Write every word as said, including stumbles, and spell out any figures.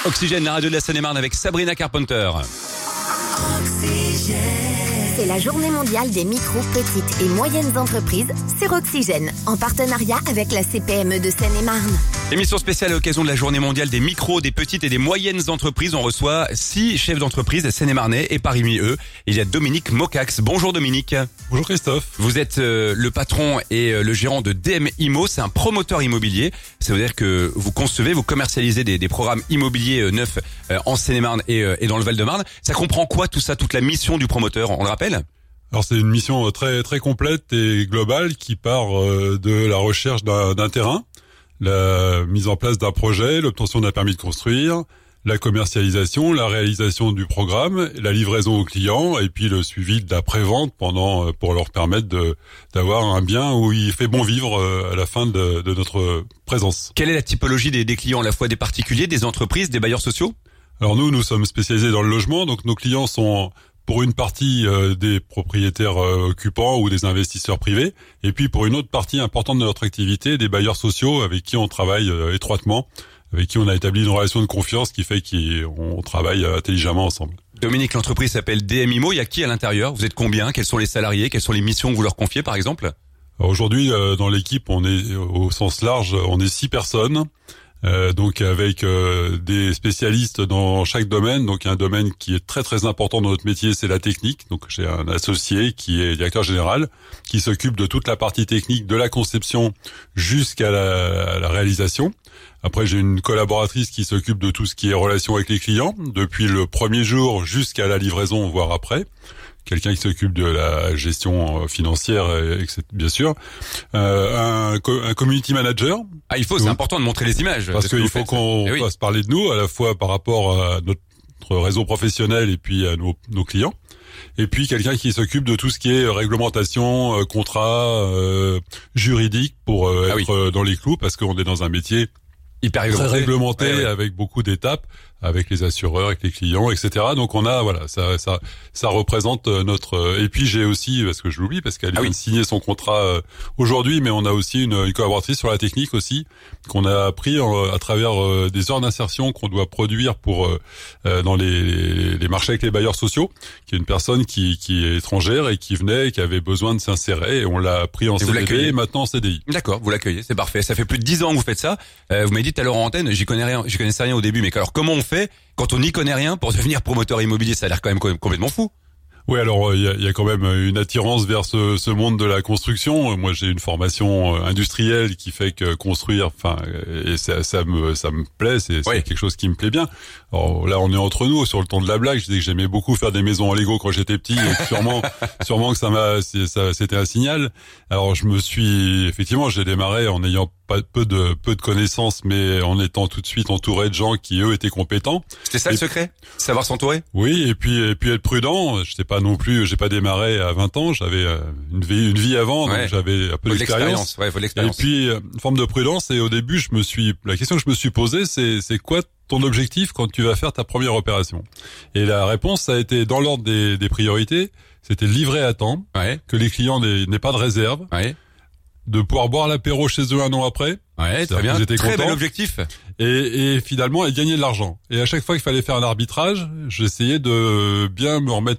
Oxygène, la radio de la Seine-et-Marne avec Sabrina Carpenter. C'est la journée mondiale des micro, petites et moyennes entreprises sur Oxygène, en partenariat avec la C P M E de Seine-et-Marne. Émission spéciale à l'occasion de la journée mondiale des micros, des petites et des moyennes entreprises. On reçoit six chefs d'entreprise Seine-et-Marnais et parmi eux, il y a Dominique Mocax. Bonjour Dominique. Bonjour Christophe. Vous êtes euh, le patron et euh, le gérant de D M Immo, c'est un promoteur immobilier. Ça veut dire que vous concevez, vous commercialisez des, des programmes immobiliers euh, neufs euh, en Seine-et-Marne et, euh, et dans le Val-de-Marne. Ça comprend quoi tout ça, toute la mission du promoteur, on le rappelle ? Alors c'est une mission très très complète et globale qui part euh, de la recherche d'un, d'un terrain, la mise en place d'un projet, l'obtention d'un permis de construire, la commercialisation, la réalisation du programme, la livraison aux clients et puis le suivi de la pré-vente pendant pour leur permettre de d'avoir un bien où il fait bon vivre à la fin de, de notre présence. Quelle est la typologie des, des clients, à la fois des particuliers, des entreprises, des bailleurs sociaux ? Alors nous, nous sommes spécialisés dans le logement, donc nos clients sont pour une partie euh, des propriétaires euh, occupants ou des investisseurs privés, et puis pour une autre partie importante de notre activité, des bailleurs sociaux avec qui on travaille euh, étroitement, avec qui on a établi une relation de confiance qui fait qu'on travaille euh, intelligemment ensemble. Dominique, l'entreprise s'appelle D M Immo, il y a qui à l'intérieur ? Vous êtes combien ? Quels sont les salariés ? Quelles sont les missions que vous leur confiez par exemple ? Alors, aujourd'hui, euh, dans l'équipe, on est au sens large, on est six personnes. Euh, donc avec euh, des spécialistes dans chaque domaine. Donc un domaine qui est très très important dans notre métier, c'est la technique. Donc j'ai un associé qui est directeur général, qui s'occupe de toute la partie technique, de la conception jusqu'à la, à la réalisation. Après j'ai une collaboratrice qui s'occupe de tout ce qui est relation avec les clients, depuis le premier jour jusqu'à la livraison, voire après. Quelqu'un qui s'occupe de la gestion financière, bien sûr. Euh, un, un community manager. Ah, il faut, c'est oui. important de montrer les images. Parce qu'il faut qu'on eh oui. fasse parler de nous, à la fois par rapport à notre réseau professionnel et puis à nos, nos clients. Et puis quelqu'un qui s'occupe de tout ce qui est réglementation, contrat, euh, juridique pour euh, ah être oui. dans les clous, parce qu'on est dans un métier hyper réglementé, très réglementé ouais, ouais. avec beaucoup d'étapes, avec les assureurs, avec les clients, et cetera. Donc on a, voilà, ça, ça, ça représente notre. Et puis j'ai aussi, parce que je l'oublie, parce qu'elle ah vient oui. de signer son contrat aujourd'hui, mais on a aussi une, une collaboratrice sur la technique aussi, qu'on a appris à travers des heures d'insertion qu'on doit produire pour dans les, les marchés avec les bailleurs sociaux, qui est une personne qui, qui est étrangère et qui venait et qui avait besoin de s'insérer. Et on l'a pris en et C D D et maintenant en C D I. D'accord, vous l'accueillez, c'est parfait. Ça fait plus de dix ans que vous faites ça. Euh, vous m'avez dit tout à l'heure en antenne, j'y connais rien, j'y connaissais rien au début, mais alors comment on fait quand on n'y connaît rien pour devenir promoteur immobilier? Ça a l'air quand même complètement fou. Oui, alors il y a, y a quand même une attirance vers ce, ce monde de la construction. Moi, j'ai une formation industrielle qui fait que construire, enfin, et ça, ça me, ça me plaît. C'est, c'est oui. quelque chose qui me plaît bien. Alors là, on est entre nous sur le ton de la blague. Je disais que j'aimais beaucoup faire des maisons en Lego quand j'étais petit. Et sûrement, sûrement que ça m'a, ça, c'était un signal. Alors je me suis, effectivement, j'ai démarré en ayant pas peu de peu de connaissances, mais en étant tout de suite entouré de gens qui eux étaient compétents. C'était ça et le secret, savoir s'entourer. Oui, et puis et puis être prudent. J'étais pas non plus, j'ai pas démarré à vingt ans. J'avais une vie une vie avant, ouais. donc j'avais un peu faut d'expérience. Ouais, faut l'expérience. Et puis une forme de prudence. Et au début, je me suis, la question que je me suis posée, c'est c'est quoi ton objectif quand tu vas faire ta première opération? Et la réponse, ça a été dans l'ordre des, des priorités. C'était livrer à temps, ouais. que les clients n'aient, n'aient pas de réserve. Ouais. De pouvoir boire l'apéro chez eux un an après. Ouais, très bien. Très bel objectif. Et, et finalement, et gagner de l'argent. Et à chaque fois qu'il fallait faire un arbitrage, j'essayais de bien me remettre